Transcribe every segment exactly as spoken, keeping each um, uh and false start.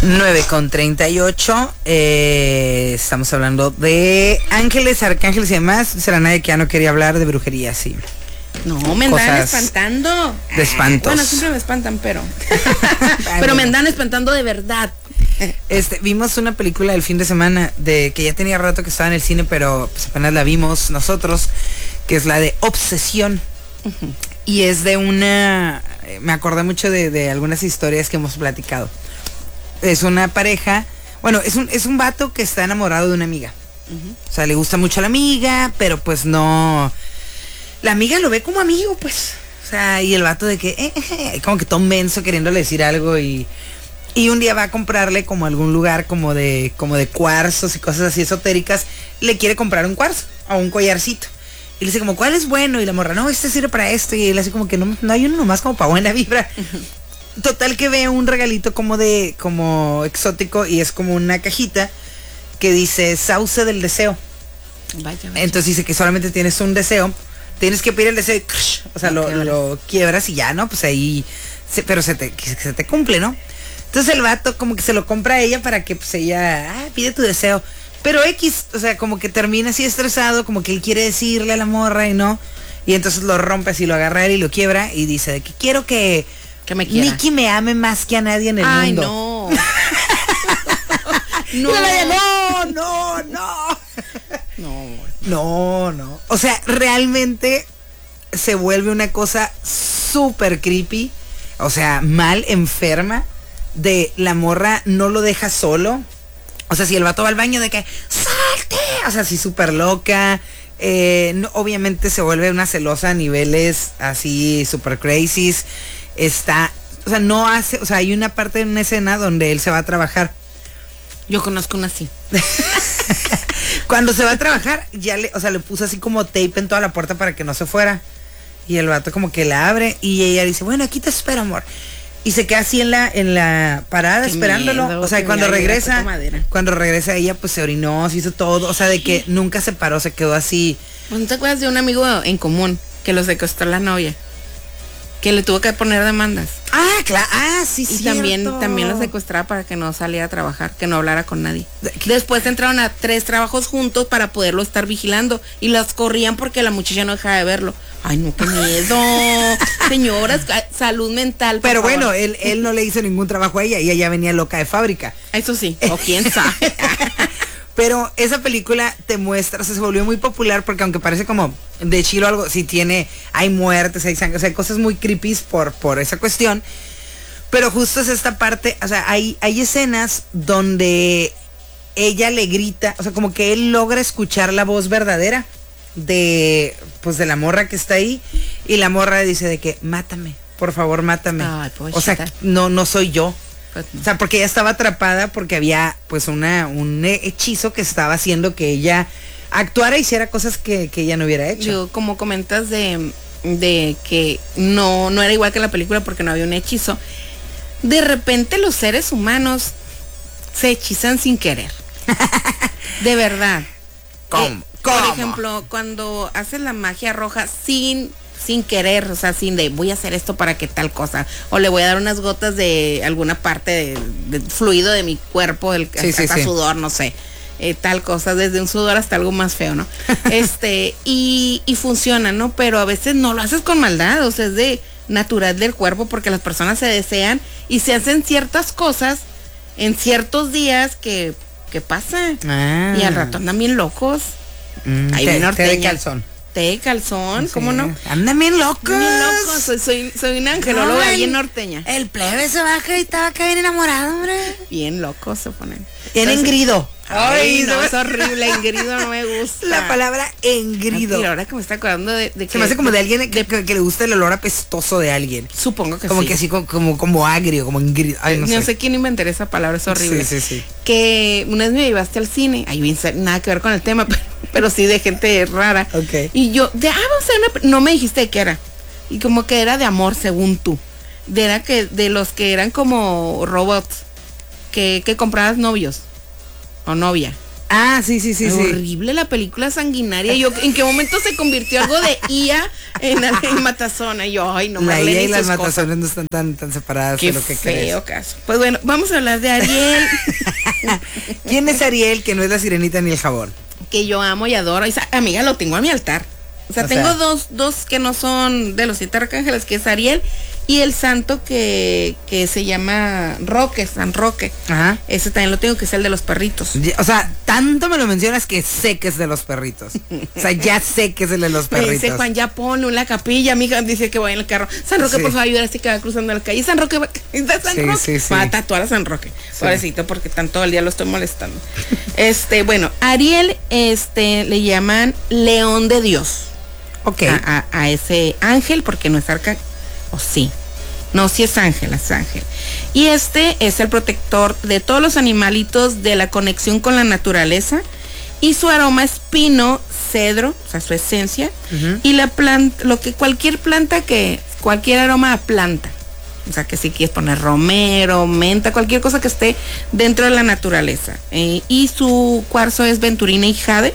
nueve con treinta y ocho, eh, estamos hablando de ángeles, arcángeles y demás. Será nadie que ya no quería hablar de brujería, sí. No, me andan espantando. De espantos. Bueno, siempre me espantan, pero pero me andan espantando de verdad. Este, vimos una película el fin de semana de que ya tenía rato que estaba en el cine, pero pues apenas la vimos nosotros, que es la de Obsesión. Uh-huh. Y es de una, me acordé mucho de, de algunas historias que hemos platicado. Es una pareja, bueno, es un, es un vato que está enamorado de una amiga. Uh-huh. O sea, le gusta mucho a la amiga, pero pues no, la amiga lo ve como amigo, pues. O sea, y el vato de que, eh, eh, como que todo menso queriéndole decir algo y... Y un día va a comprarle como algún lugar como de como de cuarzos y cosas así esotéricas. Le quiere comprar un cuarzo o un collarcito. Y le dice como, ¿cuál es bueno? Y la morra, no, este sirve para esto. Y él así como que no, no hay uno nomás como para buena vibra. Uh-huh. Total que ve un regalito como de, como exótico y es como una cajita que dice sauce del deseo. Vaya, vaya. Entonces dice que solamente tienes un deseo. Tienes que pedir el deseo y, crush, o sea, lo, lo quiebras y ya, ¿no? Pues ahí, se, pero se te, se te cumple, ¿no? Entonces el vato como que se lo compra a ella para que pues ella, ah, pide tu deseo. Pero X, o sea, como que termina así estresado, como que él quiere decirle a la morra y no. Y entonces lo rompe así, lo agarra él y lo quiebra y dice de que quiero que, que me quiera. Nicky me ame más que a nadie en el Ay, mundo. Ay, no. no. no, no, no. No. No, no. O sea, realmente se vuelve una cosa súper creepy. O sea, mal, enferma. De la morra no lo deja solo. O sea, si el vato va al baño de que ¡salte! O sea, así súper loca. Eh, no, obviamente se vuelve una celosa a niveles así súper crazy. Está, o sea, no hace, o sea, hay una parte de una escena donde él se va a trabajar. Yo conozco una así. Cuando se va a trabajar, ya le, o sea, le puso así como tape en toda la puerta para que no se fuera. Y el vato como que la abre y ella dice, bueno, aquí te espero, amor. Y se queda así en la en la parada qué esperándolo. Miedo, o sea, cuando regresa, cuando regresa ella, pues se orinó, se hizo todo. O sea, de que nunca se paró, se quedó así. ¿No te acuerdas de un amigo en común que lo secuestró la novia? Que le tuvo que poner demandas. Ah, claro, ah, sí, sí. Y cierto. también, también lo secuestraba para que no saliera a trabajar, que no hablara con nadie. Después entraron a tres trabajos juntos para poderlo estar vigilando. Y las corrían porque la muchacha no dejaba de verlo. Ay, no, qué miedo. Señoras, salud mental. Por Pero favor. bueno, él, él no le hizo ningún trabajo a ella y ella venía loca de fábrica. Eso sí, o quién sabe. Pero esa película te muestra, o sea, se volvió muy popular porque aunque parece como de chilo algo, sí tiene, hay muertes, hay sangre, o sea, hay cosas muy creepy por, por esa cuestión. Pero justo es esta parte, o sea, hay, hay escenas donde ella le grita, o sea, como que él logra escuchar la voz verdadera de, pues, de la morra que está ahí. Y la morra dice de que, mátame, por favor, mátame. Ay, o sea, no, no soy yo. Pues no. O sea, porque ella estaba atrapada porque había pues una un hechizo que estaba haciendo que ella actuara y hiciera cosas que, que ella no hubiera hecho. Yo, como comentas de, de que no, no era igual que la película porque no había un hechizo, de repente los seres humanos se hechizan sin querer. De verdad. ¿Cómo? Eh, ¿Cómo? Por ejemplo, cuando haces la magia roja sin... sin querer, o sea, sin de voy a hacer esto para que tal cosa, o le voy a dar unas gotas de alguna parte de, de fluido de mi cuerpo, el sí, hasta sí, sí. sudor, no sé, eh, tal cosa, desde un sudor hasta algo más feo, ¿no? este, y, y funciona, ¿no? Pero a veces no lo haces con maldad, o sea, es de natural del cuerpo porque las personas se desean y se hacen ciertas cosas en ciertos días que, que pasa, ah. y al rato andan bien locos. Mm, Ahí viene Té de calzón. Té de calzón, sí. ¿Cómo no? Andan bien locos. Bien locos, soy, soy, soy una angelóloga no, bien norteña. El plebe se baja y estaba acá bien enamorado, hombre. Bien locos se ponen. Bien engrido. Ay, no, es horrible, engrido no me gusta. La palabra engrido. Y ahora que me está acordando de, de que... Se me hace como de alguien que, que, que le gusta el olor apestoso de alguien. Supongo que como sí. Como que así, como, como, como agrio, como engrido. Ay, no, no sé. sé quién inventará esa palabra, es horrible. Sí, sí, sí. Que una vez me llevaste al cine, ahí bien, nada que ver con el tema, pero, pero sí de gente rara. Ok. Y yo, de, ah, vamos a ver una... No me dijiste de qué era. Y como que era de amor, según tú. De, era que, de los que eran como robots, que, que comprabas novios o novia. Ah, sí, sí, sí, sí. Horrible la película sanguinaria. Yo, ¿en qué momento se convirtió algo de I A en, en Matazona? Y yo, ay, no, La Marlene I A y las sus Matazones cosas. no están tan, tan separadas Qué de lo que feo crees. caso. Pues bueno, vamos a hablar de Ariel. ¿Quién es Ariel, que no es la sirenita ni el jabón? Que yo amo y adoro. Esa, amiga, lo tengo a mi altar. O sea, O tengo sea. dos, dos que no son de los siete arcángeles, que es Ariel y el santo que, que se llama Roque, San Roque. Ajá. Ese también lo tengo, que es el de los perritos. Ya- O sea, tanto me lo mencionas que sé que es de los perritos. O sea, ya sé que es el de los Me perritos. dice Juan, ya ponle una capilla, amiga, dice que voy en el carro. San Roque, Sí. por favor, ayúdate que va cruzando la calle. San Roque, va, San Sí, Roque. sí, sí. Va a tatuar a San Roque. Pobrecito, porque tan todo el día lo estoy molestando. Este, bueno, Ariel, este, le llaman León de Dios. Ok. A, a- a ese ángel, porque no es arca, o sí. No, sí es ángel, es ángel. Y este es el protector de todos los animalitos, de la conexión con la naturaleza. Y su aroma es pino, cedro, o sea, su esencia. Ujú. Y la planta, lo que cualquier planta que, cualquier aroma a planta. O sea, que si quieres poner romero, menta, cualquier cosa que esté dentro de la naturaleza. Eh, y su cuarzo es venturina y jade.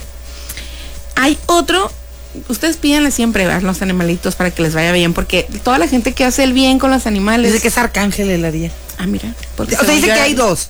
Hay otro, ustedes pídanle siempre a los animalitos para que les vaya bien, porque toda la gente que hace el bien con los animales. Dice que es arcángel el Ariel. Ah, mira. porque O sea, según dice yo que era- hay dos.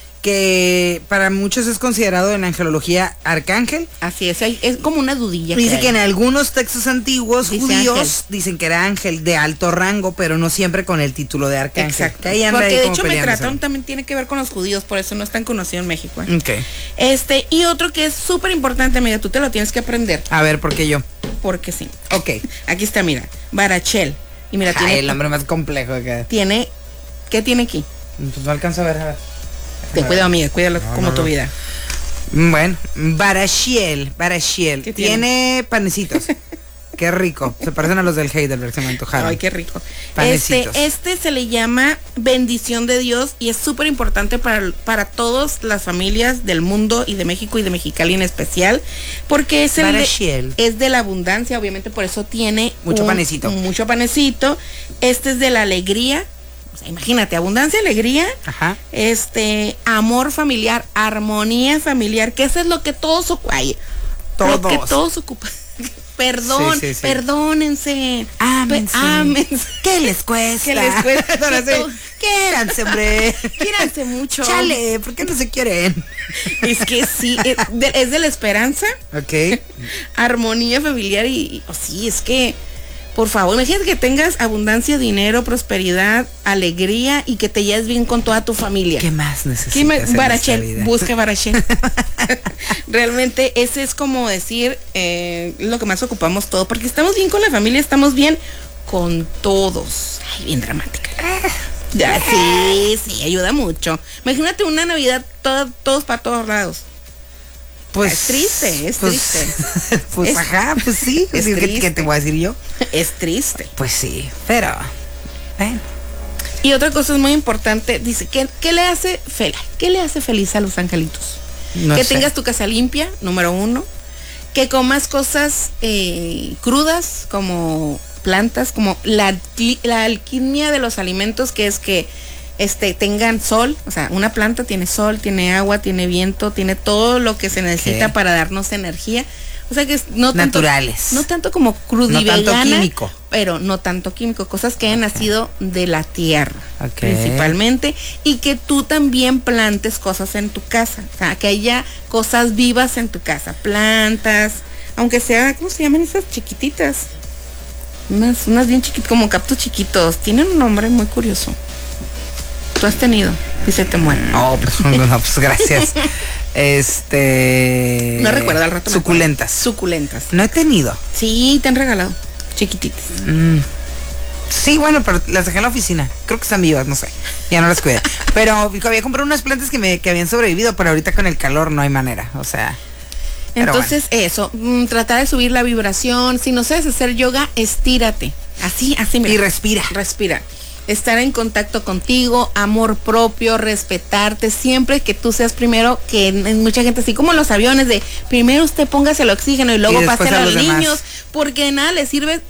Que para muchos es considerado en angelología arcángel. Así es, hay- es como una dudilla. Dice hay. que en algunos textos antiguos Dice judíos ángel. dicen que era ángel de alto rango, pero no siempre con el título de arcángel. Exacto. Que ahí anda Porque ahí de como hecho me peleándose. trataron también tiene que ver con los judíos, por eso no es tan conocido en México. ¿eh? Ok. Este, y otro que es súper importante, amiga, tú te lo tienes que aprender, A ver, ¿por qué yo? porque sí. Ok. Aquí está, mira, Barachel. Y mira, Ay, tiene, el nombre más complejo acá. tiene, ¿qué tiene aquí? Pues no alcanzo a ver, a ver. Te cuidado, amiga, cuídalo No, como no, tu no. vida. Bueno, Barashiel, Barashiel. ¿Qué Tiene? tiene? panecitos. Qué rico. Se parecen a los del Heidelberg, se me antojaron. Ay, qué rico. Este, Panecitos. este se le llama bendición de Dios y es súper importante para, para todas las familias del mundo y de México y de Mexicali en especial, porque es el de, Barashiel. es de la abundancia, obviamente por eso tiene Mucho un- panecito. Mucho panecito. Este es de la alegría. O sea, imagínate, abundancia, alegría, Ajá. este, amor familiar, armonía familiar, que eso es lo que todos ocupan. Lo que Todos. todos ocupan. Perdón, Sí, sí, sí. perdónense. Ámense. Pe- ámense. ¿Qué les cuesta? ¿Qué les cuesta? Ahora sí. Todo- Quiéranse, hombre. Quiéranse mucho. Chale, ¿por qué no se quieren? Es que sí, es de, es de la esperanza, Ok. armonía familiar y, y- oh, sí, es que, por favor, imagínate que tengas abundancia, dinero, prosperidad, alegría y que te lleves bien con toda tu familia. ¿Qué más necesitas ¿Qué me- en esta Barachel, vida? busca Barachel. Realmente ese es como decir eh, lo que más ocupamos todo, porque estamos bien con la familia, estamos bien con todos. Ay, bien dramática. Ya, sí, sí, ayuda mucho. Imagínate una Navidad todo- todos para todos lados. Pues Es triste, es pues, triste. Pues Es- ajá, pues sí. es Sí, ¿qué, triste. qué te voy a decir yo? Es triste. Pues sí, pero bueno. Y otra cosa es muy importante, dice, ¿qué, qué le hace fel ¿Qué le hace feliz a los angelitos? No que sé. tengas tu casa limpia, número uno. Que comas cosas eh, crudas, como plantas, como la, alqui- la alquimia de los alimentos, que es que este tengan sol. O sea, una planta tiene sol, tiene agua, tiene viento, tiene todo lo que se necesita Ok. para darnos energía. O sea que es no tanto, Naturales. no tanto como crudo No y tanto vegana, químico. pero no tanto químico, cosas que hayan nacido de la tierra, Ok. principalmente, y que tú también plantes cosas en tu casa, o sea, que haya cosas vivas en tu casa, plantas, aunque sea, ¿cómo se llaman esas chiquititas? Unas, unas bien chiquitas, como cactus chiquitos, tienen un nombre muy curioso. Tú has tenido, y se te mueren. No, pues, no, pues gracias. Este. No recuerdo al rato. me acuerdo. Suculentas. Suculentas. No he tenido. Sí, te han regalado, chiquititas. Mm. Sí, bueno, pero las dejé en la oficina. Creo que están vivas, no sé. Ya no las cuidé. Pero había comprado unas plantas que me que habían sobrevivido, pero ahorita con el calor no hay manera. O sea. Pero Entonces, eso, mm, tratar de subir la vibración. Si no sabes hacer yoga, estírate. Así, así, mira. Y respira. Respira. Estar en contacto contigo, amor propio, respetarte, siempre que tú seas primero, que en mucha gente, así como en los aviones, de primero usted póngase el oxígeno y luego Y después pase a a los los demás. niños, porque de nada le sirve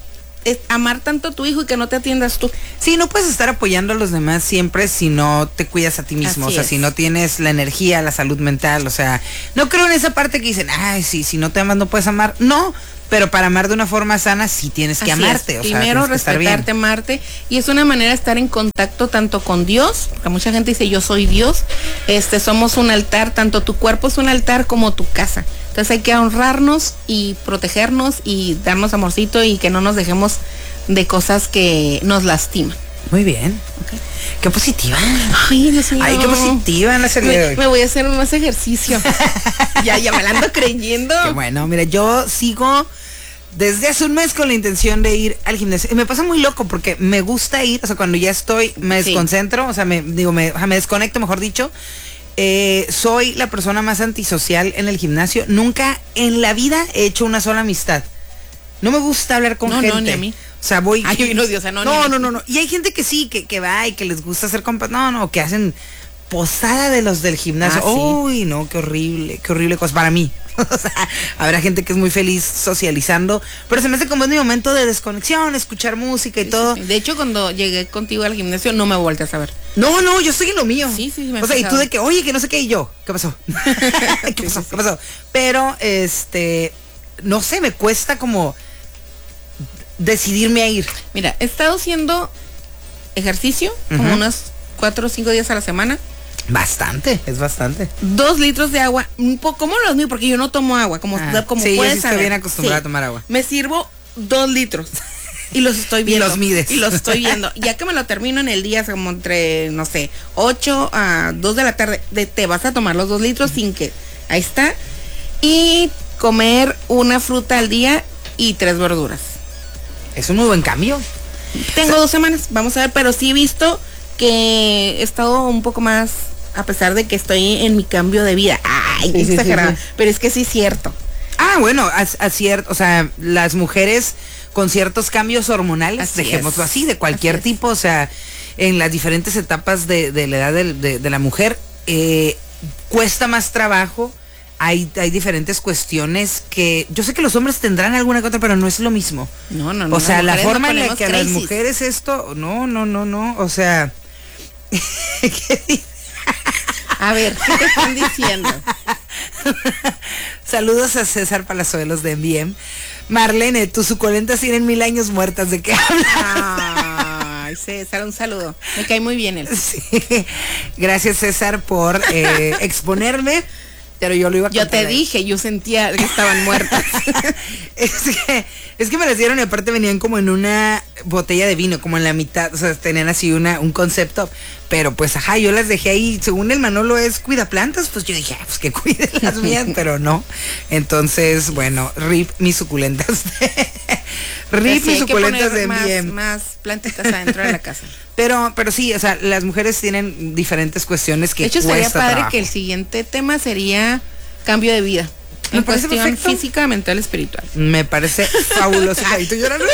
es amar tanto a tu hijo y que no te atiendas tú. Sí, no puedes estar apoyando a los demás siempre si no te cuidas a ti mismo. Así o sea, es. Si no tienes la energía, la salud mental. O sea, no creo en esa parte que dicen, ay, sí, si no te amas no puedes amar. No, pero para amar de una forma sana sí tienes que Así amarte. Es. O Primero sea, respetarte, amarte. Y es una manera de estar en contacto tanto con Dios, porque mucha gente dice yo soy Dios. Este, somos un altar, tanto tu cuerpo es un altar como tu casa. Entonces hay que honrarnos y protegernos y darnos amorcito y que no nos dejemos de cosas que nos lastiman. Muy bien. Okay. Qué positiva. Ay, Dios mío. Ay, qué positiva en la serie de hoy. Me voy a hacer más ejercicio. ya, ya me la ando creyendo. Qué bueno, mira, yo sigo desde hace un mes con la intención de ir al gimnasio. Y me pasa muy loco porque me gusta ir, o sea, cuando ya estoy, me desconcentro, sí. o sea, me digo, me, me desconecto, mejor dicho. Eh, soy la persona más antisocial en el gimnasio. Nunca en la vida he hecho una sola amistad. No me gusta hablar con no, gente. No, ni a mí. O sea, voy... Ay, no, Dios, o sea, no, no, ni no, no, no. Y hay gente que sí, que, que va y que les gusta hacer compas. No, no, que hacen posada de los del gimnasio. Ah, Uy, sí. no, qué horrible, qué horrible cosa para mí. O sea, habrá gente que es muy feliz socializando, pero se me hace como es mi momento de desconexión, escuchar música y sí, todo. Sí, sí. De hecho, cuando llegué contigo al gimnasio, no me volteas a ver. No, no, yo estoy en lo mío. Sí, sí, me O sea, y tú de que, oye, que no sé qué, y yo, ¿qué pasó? ¿Qué pasó? ¿Qué pasó? Pero, este, no sé, me cuesta como decidirme a ir. Mira, he estado haciendo ejercicio uh-huh. como unos cuatro o cinco días a la semana. Bastante, es bastante. Dos litros de agua, un poco como los míos, porque yo no tomo agua, como, ah, como sí, puedes yo sí estoy saber. bien acostumbrada sí. a tomar agua. Me sirvo dos litros y los estoy viendo. Y los mides. Y los estoy viendo. Ya que me lo termino en el día, como entre, no sé, ocho a dos de la tarde, de, te vas a tomar los dos litros sin que, ahí está. Y comer una fruta al día y tres verduras. Es un muy buen cambio. Tengo o sea, dos semanas, vamos a ver, pero sí he visto que he estado un poco más, a pesar de que estoy en mi cambio de vida. Ay, sí, exagerada. Sí, sí, sí. Pero es que sí es cierto. Ah, bueno, a, a cierto, o sea, las mujeres con ciertos cambios hormonales, así dejémoslo es. así, de cualquier así tipo, o sea, en las diferentes etapas de, de la edad de, de, de la mujer, eh, cuesta más trabajo. Hay, hay diferentes cuestiones que yo sé que los hombres tendrán alguna que otra, pero no es lo mismo. No, no, no. O sea, la forma no en la que a las mujeres esto, no, no, no, no, o sea, ¿qué a ver, ¿qué te están diciendo? Saludos a César Palazuelos de M B M. Marlene, tus suculentas tienen mil años muertas, ¿de qué hablas? Ay, César, un saludo. Me cae muy bien él. Sí. Gracias, César, por eh, exponerme. Pero yo lo iba a contar. Yo te ahí. dije, yo sentía que estaban muertas. es que es que me las dieron y aparte venían como en una botella de vino, como en la mitad, o sea, tenían así una un concepto, pero pues ajá, yo las dejé ahí, según el Manolo es cuida plantas, pues yo dije, ah, pues que cuide las mías, pero no. Entonces, bueno, rip mis suculentas. rip mis suculentas de más, M B M. Más plantitas adentro de la casa. Pero, pero sí, o sea, las mujeres tienen diferentes cuestiones que de hecho, cuesta sería padre trabajo. que el siguiente tema sería cambio de vida. Me en parece cuestión perfecto. física, mental, espiritual. Me parece fabuloso. Ahí tú llorando.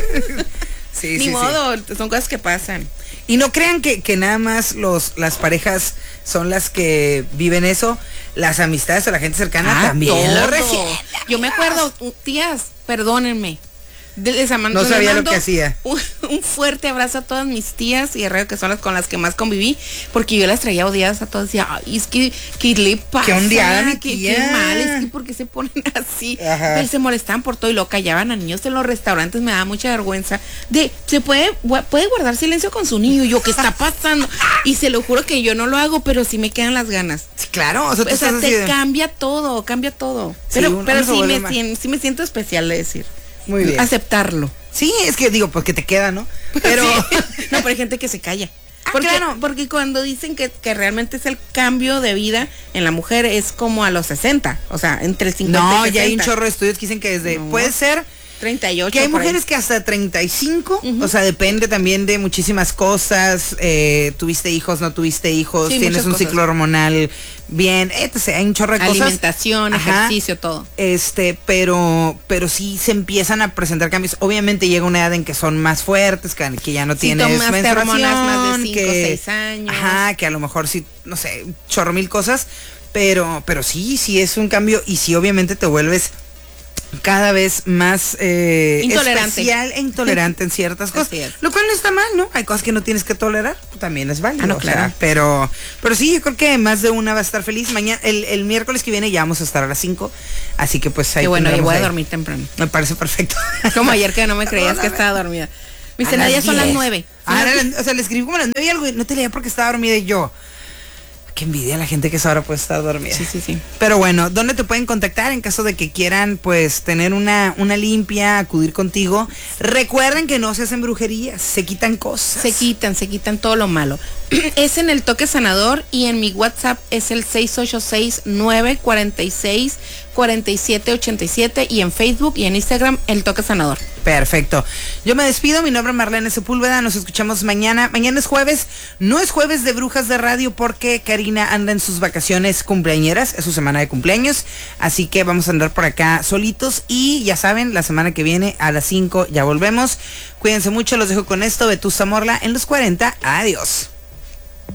Sí, Ni sí, modo, sí. son cosas que pasan. Y no crean que, que nada más los, las parejas son las que viven eso. Las amistades o la gente cercana ah, también todo. lo reciben. Yo me acuerdo, tías, perdónenme. Les no sabía lo que hacía. Un, un fuerte abrazo a todas mis tías y Herrero, que son las con las que más conviví, porque yo las traía odiadas a todas. Decía, ay, es que, ¿qué le pasa? Qué ondeada, mi ¿Qué, tía. qué mal, es que, ¿por qué se ponen así? Ajá. Pero se molestaban por todo y lo callaban a niños en los restaurantes. Me da mucha vergüenza. De, se puede, puede guardar silencio con su niño. Y yo, ¿qué está pasando? Y se lo juro que yo no lo hago, pero sí me quedan las ganas. Sí, claro, o sea, o sea te de... cambia todo, cambia todo. Sí, pero un, pero un sí, me, sí, sí me siento especial de decir. Muy bien. Aceptarlo. Sí, es que digo, porque te queda, ¿no? Pero sí. No, pero hay gente que se calla. Ah, porque, claro. porque cuando dicen que, que realmente es el cambio de vida en la mujer es como a los sesenta, o sea, entre el cincuenta no, y sesenta. Ya hay un chorro de estudios que dicen que desde, no. puede ser treinta y ocho. Que hay mujeres que hasta treinta y cinco, uh-huh. o sea, depende también de muchísimas cosas, eh, tuviste hijos, no tuviste hijos, sí, tienes un cosas. Ciclo hormonal bien, etcétera. Hay un chorro de alimentación, cosas. Alimentación, ejercicio, todo. Este, pero, pero sí se empiezan a presentar cambios. Obviamente llega una edad en que son más fuertes, que, que ya no sí, tienes menstruación, más de cinco, que, seis años. Ajá, que a lo mejor sí, no sé, chorro mil cosas, pero, pero sí, sí es un cambio y sí obviamente te vuelves cada vez más eh, Intolerante. especial e intolerante en ciertas cosas. Lo cual no está mal, ¿no? Hay cosas que no tienes que tolerar, también es válido. Ah, no, o claro. sea, pero, pero sí, yo creo que más de una va a estar feliz. Mañana, el, el miércoles que viene ya vamos a estar a las cinco. Así que pues ahí. Qué bueno, yo voy a ahí. dormir temprano. Me parece perfecto. Como ayer que no me creías que estaba dormida. Mi A cena las ya son las diez. nueve. Ahora, o sea, le escribí como a las nueve y algo, y no te leía porque estaba dormida y yo. Qué envidia a la gente que a esa hora puede estar dormida. Sí, sí, sí. Pero bueno, ¿dónde te pueden contactar en caso de que quieran, pues, tener una, una limpia, acudir contigo? Recuerden que no se hacen brujerías, se quitan cosas. Se quitan, se quitan todo lo malo. Es en el Toque Sanador y en mi WhatsApp es el seis ocho seis, nueve cuatro seis, cuatro siete ocho siete y en Facebook y en Instagram el Toque Sanador. Perfecto. Yo me despido, mi nombre es Marlene Sepúlveda, nos escuchamos mañana. Mañana es jueves, no es jueves de Brujas de Radio porque Karina anda en sus vacaciones cumpleañeras, es su semana de cumpleaños, así que vamos a andar por acá solitos y ya saben, la semana que viene a las cinco ya volvemos. Cuídense mucho, los dejo con esto, Vetusta Morla en los cuarenta, adiós.